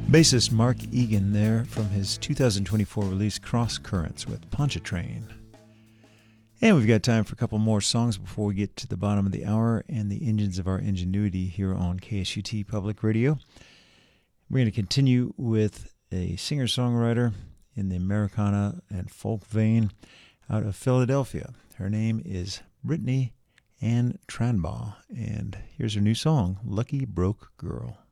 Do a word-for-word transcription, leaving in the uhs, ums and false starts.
Bassist Mark Egan there from his two thousand twenty-four release Cross Currents with Pontchartrain. And we've got time for a couple more songs before we get to the bottom of the hour and the engines of our ingenuity here on K S U T Public Radio. We're going to continue with a singer-songwriter in the Americana and folk vein out of Philadelphia. Her name is Brittany Ann Tranbaugh, and here's her new song, Lucky Broke Girl.